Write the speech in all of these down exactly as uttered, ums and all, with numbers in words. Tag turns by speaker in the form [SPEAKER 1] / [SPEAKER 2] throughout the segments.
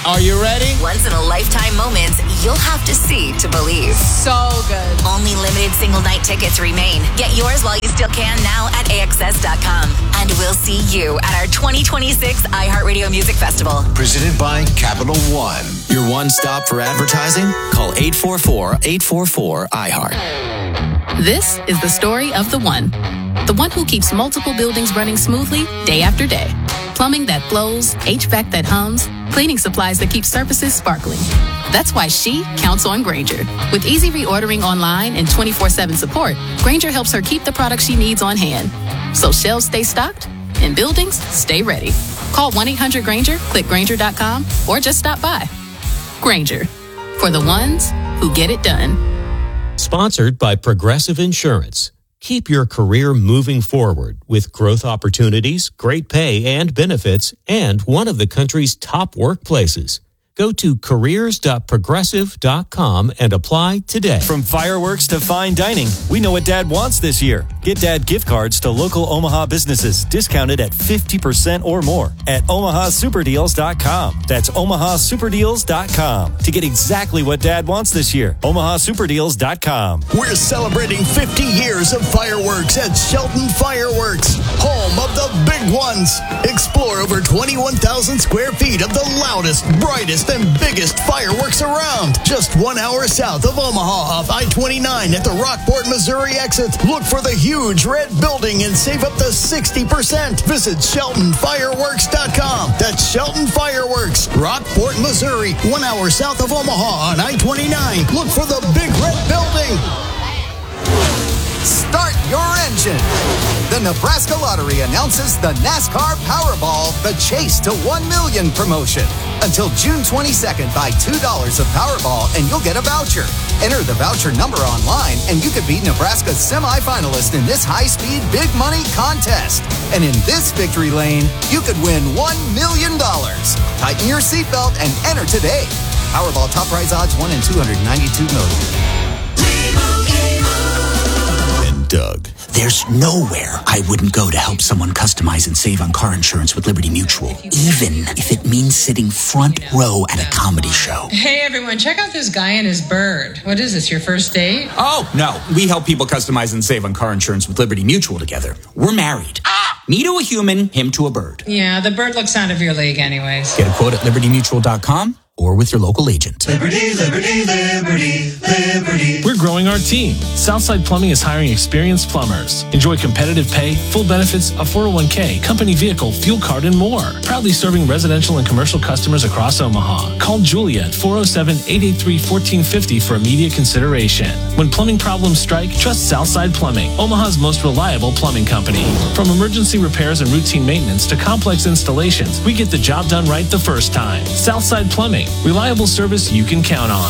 [SPEAKER 1] Are you ready?
[SPEAKER 2] Once-in-a-lifetime moments you'll have to see to believe.
[SPEAKER 3] So good.
[SPEAKER 2] Only limited single-night tickets remain. Get yours while you still can now at A X S dot com. And we'll see you at our twenty twenty-six iHeartRadio Music Festival.
[SPEAKER 4] Presented by Capital One.
[SPEAKER 5] Your one-stop for advertising? Call eight four four, eight four four, I heart.
[SPEAKER 6] This is the story of the one. The one who keeps multiple buildings running smoothly day after day. Plumbing that flows, H V A C that hums, cleaning supplies that keep surfaces sparkling. That's why she counts on Grainger. With easy reordering online and twenty-four seven support, Grainger helps her keep the products she needs on hand. So shelves stay stocked and buildings stay ready. Call one eight hundred Grainger, click Grainger dot com, or just stop by. Grainger, for the ones who get it done.
[SPEAKER 7] Sponsored by Progressive Insurance. Keep your career moving forward with growth opportunities, great pay and benefits, and one of the country's top workplaces. Go to careers dot progressive dot com and apply today.
[SPEAKER 8] From fireworks to fine dining, we know what Dad wants this year. Get Dad gift cards to local Omaha businesses, discounted at fifty percent or more at omaha super deals dot com. That's omaha super deals dot com to get exactly what Dad wants this year. omaha super deals dot com.
[SPEAKER 4] We're celebrating fifty years of fireworks at Shelton Fireworks, home of the big ones. Explore over twenty-one thousand square feet of the loudest, brightest, and biggest fireworks around. Just one hour south of Omaha off I twenty-nine at the Rockport, Missouri exit. Look for the huge red building and save up to sixty percent. Visit Shelton Fireworks dot com. That's Shelton Fireworks, Rockport, Missouri, one hour south of Omaha on I twenty-nine. Look for the big red building.
[SPEAKER 9] Start your engine. The Nebraska Lottery announces the NASCAR Powerball The Chase to one million promotion. Until June twenty-second, buy two dollars of Powerball and you'll get a voucher. Enter the voucher number online and you could be Nebraska's semifinalist in this high-speed big money contest. And in this victory lane, you could win one million dollars. Tighten your seatbelt and enter today. Powerball top prize odds one in two hundred ninety-two million.
[SPEAKER 5] Doug.
[SPEAKER 10] There's nowhere I wouldn't go to help someone customize and save on car insurance with Liberty Mutual, even if it means sitting front row at a comedy show.
[SPEAKER 11] Hey, everyone, check out this guy and his bird. What is this, your first date?
[SPEAKER 10] Oh, no. We help people customize and save on car insurance with Liberty Mutual together. We're married. Ah! Me to a human, him to a bird.
[SPEAKER 11] Yeah, the bird looks out of your league anyways.
[SPEAKER 10] Get a quote at liberty mutual dot com or with your local agent.
[SPEAKER 12] Liberty, liberty, liberty, liberty.
[SPEAKER 13] We're growing our team. Southside Plumbing is hiring experienced plumbers. Enjoy competitive pay, full benefits, a four oh one k, company vehicle, fuel card, and more. Proudly serving residential and commercial customers across Omaha. Call Julia at four oh seven, eight eight three, one four five oh for immediate consideration. When plumbing problems strike, trust Southside Plumbing, Omaha's most reliable plumbing company. From emergency repairs and routine maintenance to complex installations, we get the job done right the first time. Southside Plumbing. Reliable service you can count on.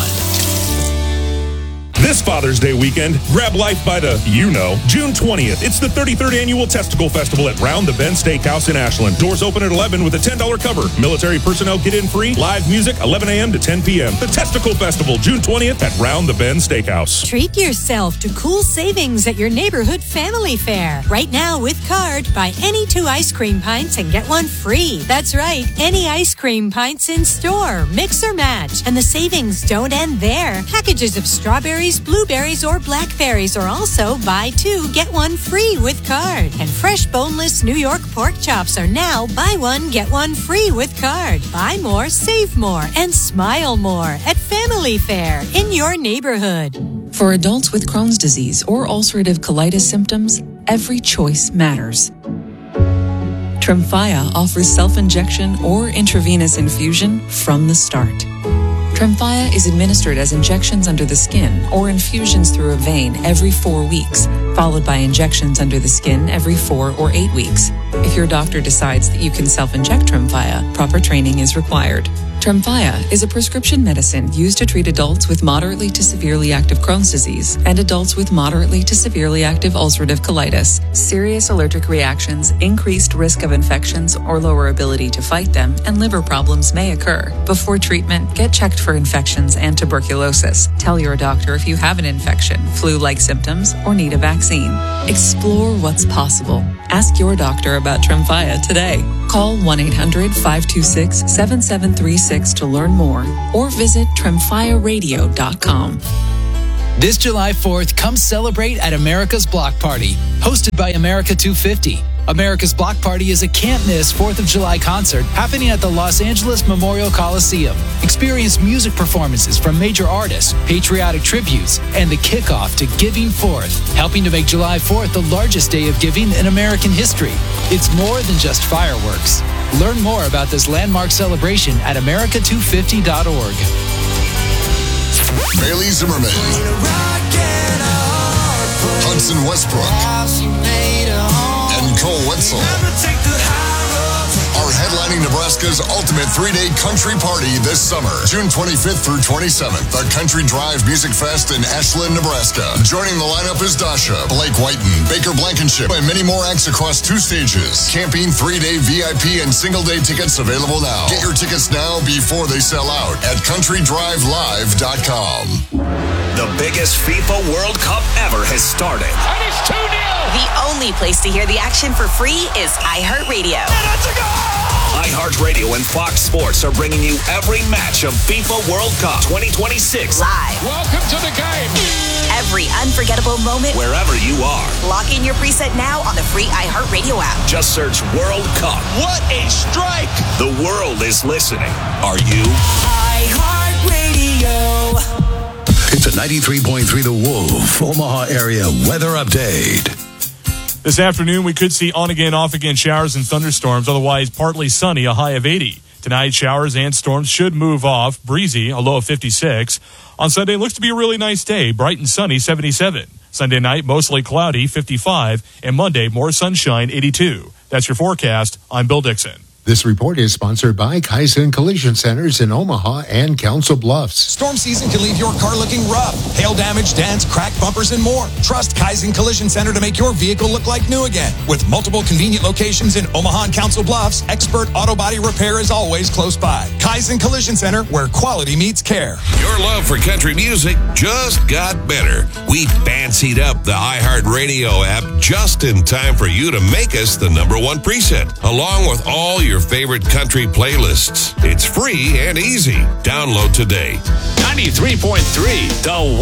[SPEAKER 14] This Father's Day weekend, grab life by the, you know, June twentieth. It's the thirty-third Annual Testicle Festival at Round the Bend Steakhouse in Ashland. Doors open at eleven with a ten dollars cover. Military personnel get in free. Live music, eleven a.m. to ten p.m. The Testicle Festival, June twentieth at Round the Bend Steakhouse.
[SPEAKER 15] Treat yourself to cool savings at your neighborhood family fair. Right now with card, buy any two ice cream pints and get one free. That's right, any ice cream pints in store. Mix or match. And the savings don't end there. Packages of strawberries, blueberries, or blackberries are also buy two, get one free with card. And fresh boneless New York pork chops are now buy one, get one free with card. Buy more, save more, and smile more at Family Fair in your neighborhood.
[SPEAKER 16] For adults with Crohn's disease or ulcerative colitis symptoms, every choice matters. Tremfya offers self-injection or intravenous infusion from the start. Tremfya is administered as injections under the skin or infusions through a vein every four weeks, followed by injections under the skin every four or eight weeks. If your doctor decides that you can self-inject Tremfya, proper training is required. Tremfya is a prescription medicine used to treat adults with moderately to severely active Crohn's disease and adults with moderately to severely active ulcerative colitis. Serious allergic reactions, increased risk of infections or lower ability to fight them, and liver problems may occur. Before treatment, get checked for infections and tuberculosis. Tell your doctor if you have an infection, flu-like symptoms, or need a vaccine. Explore what's possible. Ask your doctor about Tremfya today. Call one eight hundred five two six seven seven three six to learn more or visit tremfya radio dot com.
[SPEAKER 1] This July fourth, come celebrate at America's Block Party, hosted by America two fifty. America's Block Party is a can't-miss fourth of July concert happening at the Los Angeles Memorial Coliseum. Experience music performances from major artists, patriotic tributes, and the kickoff to Giving Forth, helping to make July fourth the largest day of giving in American history. It's more than just fireworks. Learn more about this landmark celebration at america two fifty dot org.
[SPEAKER 3] Bailey Zimmerman, Hudson Westbrook, and Cole Wetzel are headlining Nebraska's ultimate three-day country party this summer, June twenty-fifth through twenty-seventh, the Country Drive Music Fest in Ashland, Nebraska. Joining the lineup is Dasha, Blake Whiten, Baker Blankenship, and many more acts across two stages. Camping, three-day V I P, and single-day tickets available now. Get your tickets now before they sell out at country drive live dot com.
[SPEAKER 17] The biggest FIFA World Cup ever has started.
[SPEAKER 2] And it's two nil. The only place to hear the action for free is iHeartRadio.
[SPEAKER 17] iHeartRadio and Fox Sports are bringing you every match of FIFA World Cup twenty twenty-six.
[SPEAKER 2] Live.
[SPEAKER 17] Welcome to the game.
[SPEAKER 2] Every unforgettable moment.
[SPEAKER 17] Wherever you are.
[SPEAKER 2] Lock in your preset now on the free iHeartRadio app.
[SPEAKER 17] Just search World Cup. What a strike! The world is listening. Are you?
[SPEAKER 18] iHeartRadio. It's a ninety-three point three The Wolf, Omaha area weather update.
[SPEAKER 19] This afternoon, we could see on-again, off-again showers and thunderstorms, otherwise partly sunny, a high of eighty. Tonight, showers and storms should move off, breezy, a low of fifty-six. On Sunday, looks to be a really nice day, bright and sunny, seventy-seven. Sunday night, mostly cloudy, fifty-five. And Monday, more sunshine, eighty-two. That's your forecast. I'm Bill Dixon.
[SPEAKER 20] This report is sponsored by Kaizen Collision Centers in Omaha and Council Bluffs.
[SPEAKER 21] Storm season can leave your car looking rough. Hail damage, dents, cracked bumpers, and more. Trust Kaizen Collision Center to make your vehicle look like new again. With multiple convenient locations in Omaha and Council Bluffs, expert auto body repair is always close by. Kaizen Collision Center, where quality meets care.
[SPEAKER 22] Your love for country music just got better. We fancied up the iHeartRadio app just in time for you to make us the number one preset, along with all your favorite country playlists. It's free and easy. Download today.
[SPEAKER 17] ninety-three point three The